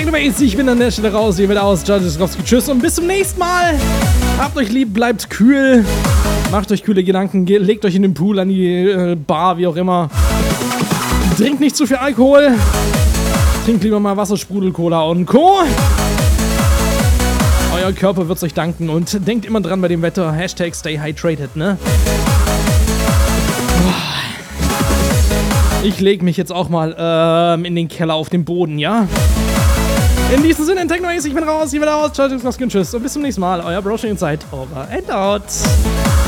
Technomates, ich bin an der Stelle raus, ihr wird aus. Tschüss und bis zum nächsten Mal. Habt euch lieb, bleibt kühl. Macht euch kühle Gedanken, legt euch in den Pool, an die Bar, wie auch immer. Trinkt nicht zu viel Alkohol. Trinkt lieber mal Wasser, Sprudel, Cola und Co. Euer Körper wird's euch danken und denkt immer dran bei dem Wetter. Hashtag stay hydrated, ne? Ich leg mich jetzt auch mal in den Keller auf den Boden, ja? In diesem Sinne, in Techno Ace, ich bin raus, ihr wieder aus. Tschüss und bis zum nächsten Mal. Euer Broschen Inside. Over and out.